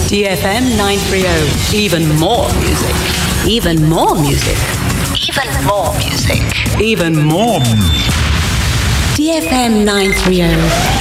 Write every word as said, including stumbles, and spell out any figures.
D F M nine thirty. Even more music. Even more music. Even more music. Even more. D F M nine thirty.